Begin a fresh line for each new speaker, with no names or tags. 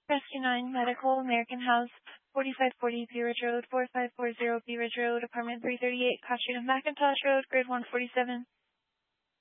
Rescue 9 Medical, American House, 4540 Bee Ridge Road, 4540 Bee Ridge Road, Apartment 338, Cross Street of McIntosh Road, Grid 147.